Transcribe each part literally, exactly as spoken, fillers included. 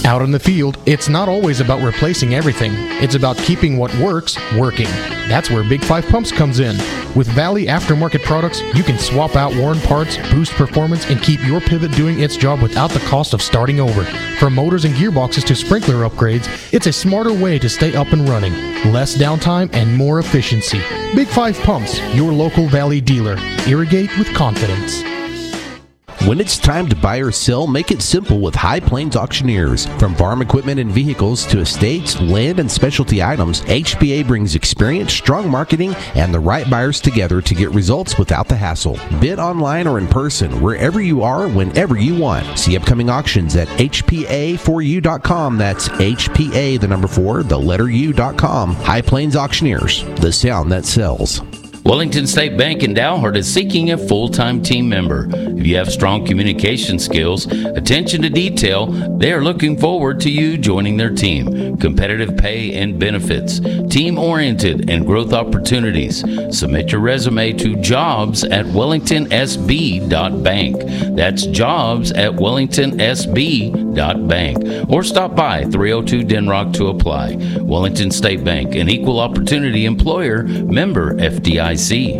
Out in the field, it's not always about replacing everything. It's about keeping what works, working. That's where Big Five Pumps comes in. With Valley aftermarket products, you can swap out worn parts, boost performance, and keep your pivot doing its job without the cost of starting over. From motors and gearboxes to sprinkler upgrades, it's a smarter way to stay up and running. Less downtime and more efficiency. Big Five Pumps, your local Valley dealer. Irrigate with confidence. When it's time to buy or sell, make it simple with High Plains Auctioneers. From farm equipment and vehicles to estates, land, and specialty items, H P A brings experience, strong marketing, and the right buyers together to get results without the hassle. Bid online or in person, wherever you are, whenever you want. See upcoming auctions at H P A four U dot com. That's H P A, the number four, the letter U dot com. High Plains Auctioneers, the sound that sells. Wellington State Bank in Dalhart is seeking a full-time team member. If you have strong communication skills, attention to detail, they are looking forward to you joining their team. Competitive pay and benefits, team-oriented and growth opportunities. Submit your resume to jobs at wellington s b dot bank. That's jobs at wellington s b dot bank. Or stop by three oh two Denrock to apply. Wellington State Bank, an equal opportunity employer, member F D I C.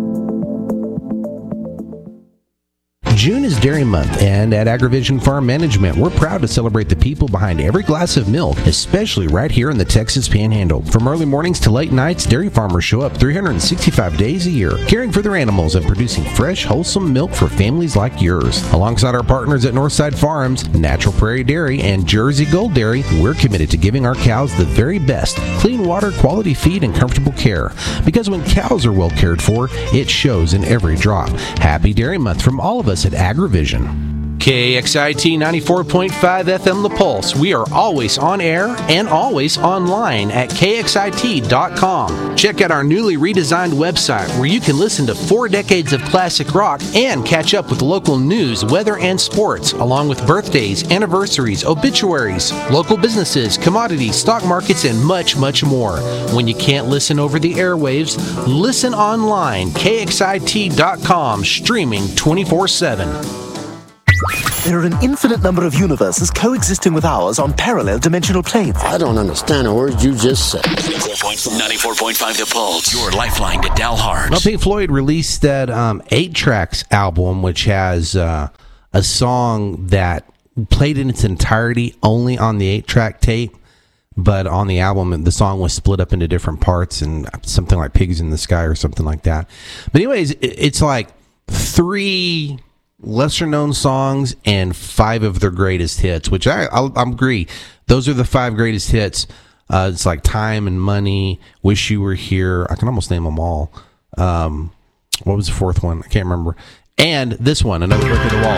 June is Dairy Month, and at AgriVision Farm Management, we're proud to celebrate the people behind every glass of milk, especially right here in the Texas Panhandle. From early mornings to late nights, dairy farmers show up three hundred sixty-five days a year, caring for their animals and producing fresh, wholesome milk for families like yours. Alongside our partners at Northside Farms, Natural Prairie Dairy, and Jersey Gold Dairy, we're committed to giving our cows the very best, clean water, quality feed, and comfortable care. Because when cows are well cared for, it shows in every drop. Happy Dairy Month from all of us at AgriVision. K X I T ninety-four point five F M The Pulse. We are always on air and always online at K X I T dot com. Check out our newly redesigned website where you can listen to four decades of classic rock and catch up with local news, weather, and sports, along with birthdays, anniversaries, obituaries, local businesses, commodities, stock markets, and much, much more. When you can't listen over the airwaves, listen online. K X I T dot com, streaming twenty-four seven. There are an infinite number of universes coexisting with ours on parallel dimensional planes. I don't understand a word you just said. ninety-four point five The Pulse, your lifeline to Dalhart. Well, Pink Floyd released that um, eight tracks album, which has uh, a song that played in its entirety only on the eight track tape, but on the album, the song was split up into different parts and something like Pigs in the Sky or something like that. But anyways, it's like three lesser known songs and five of their greatest hits, which I I'll, I'll agree. Those are the five greatest hits. Uh, it's like Time and Money, Wish You Were Here. I can almost name them all. Um, what was the fourth one? I can't remember. And this one, Another Brick in the Wall.